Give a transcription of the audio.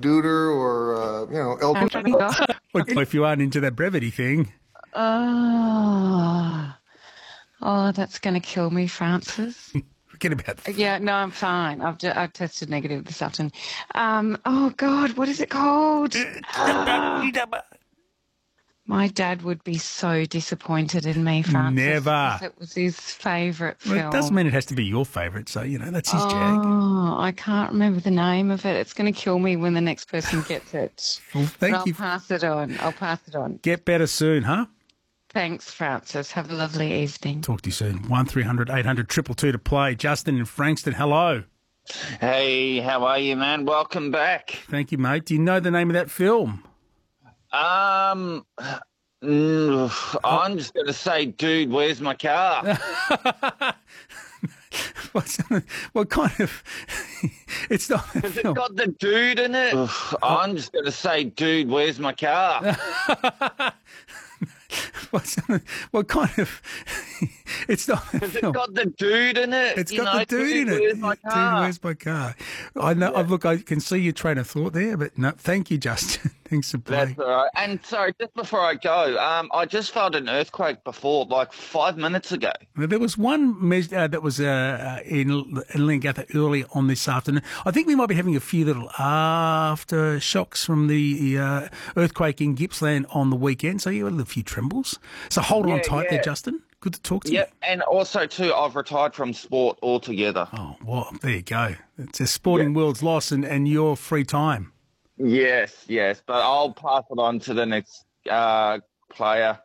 Duder or, Elton. Well, if you aren't into that brevity thing. Oh, that's going to kill me, Francis. Forget about that. Yeah, no, I'm fine. I've tested negative this afternoon. Oh, God, what is it called? My dad would be so disappointed in me, Francis. Never. It was his favourite film. Well, it doesn't mean it has to be your favourite, so, that's his jag. Oh, I can't remember the name of it. It's going to kill me when the next person gets it. Well, thank you. I'll pass it on. Get better soon, huh? Thanks, Francis. Have a lovely evening. Talk to you soon. 1300 800 222 to play. Justin in Frankston, hello. Hey, how are you, man? Welcome back. Thank you, mate. Do you know the name of that film? I'm just going to say, dude, where's my car? What kind of... It's not a Has it film. got the dude in it? I'm just going to say, dude, where's my car? What kind of... It's not a Has film. it got the dude in it? It's got the dude in it. Where's my car? Dude, where's my car? I know. Yeah. Look, I can see your train of thought there, but no, thank you, Justin. Thanks for playing. That's all right. And sorry, just before I go, I just felt an earthquake before, like 5 minutes ago. Well, there was one that was in Leongatha early on this afternoon. I think we might be having a few little aftershocks from the earthquake in Gippsland on the weekend, so you had a few trembles. So hold on tight there, Justin. Good to talk to you. Yeah, and also, too, I've retired from sport altogether. Oh, well, there you go. It's a sporting world's loss and your free time. Yes, but I'll pass it on to the next player.